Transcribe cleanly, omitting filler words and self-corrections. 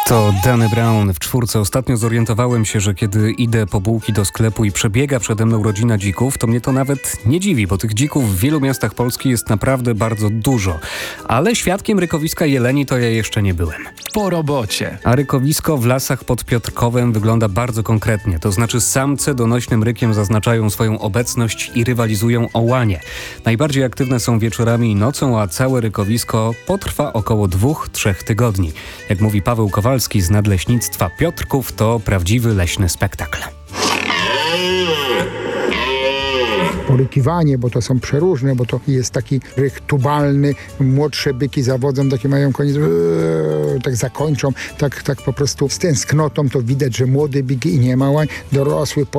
To Danny Brown w czwórce. Ostatnio zorientowałem się, że kiedy idę po bułki do sklepu i przebiega przede mną rodzina dzików, to mnie to nawet nie dziwi, bo tych dzików w wielu miastach Polski jest naprawdę bardzo dużo. Ale świadkiem rykowiska jeleni to ja jeszcze nie byłem. Po robocie. A rykowisko w lasach pod Piotrkowem wygląda bardzo konkretnie. To znaczy samce donośnym rykiem zaznaczają swoją obecność i rywalizują o łanie. Najbardziej aktywne są wieczorami i nocą, a całe rykowisko potrwa około 2-3 tygodni. Jak mówi Paweł Kowalski z Nadleśnictwa Piotrków, to prawdziwy leśny spektakl. Porykiwanie, bo to są przeróżne, bo to jest taki rych tubalny, młodsze byki zawodzą, takie mają koniec, tak zakończą, tak po prostu z tęsknotą to widać, że młody byk i nie ma łań, dorosły